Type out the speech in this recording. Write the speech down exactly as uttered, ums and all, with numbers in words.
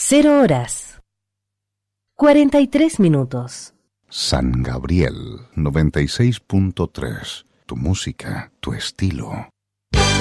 Cero horas. Cuarenta y tres minutos. San Gabriel noventa y seis punto tres. Tu música, tu estilo.